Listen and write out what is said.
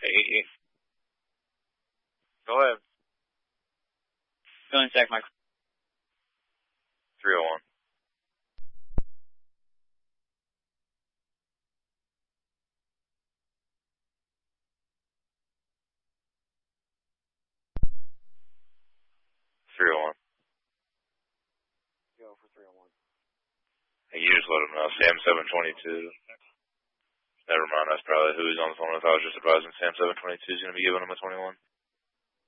Go ahead. Go and check my 301. Go for 301. Hey, you just let him know. Sam 722. Never mind, that's probably who he's on the phone with. I was just advising Sam 722 is going to be giving him a 21.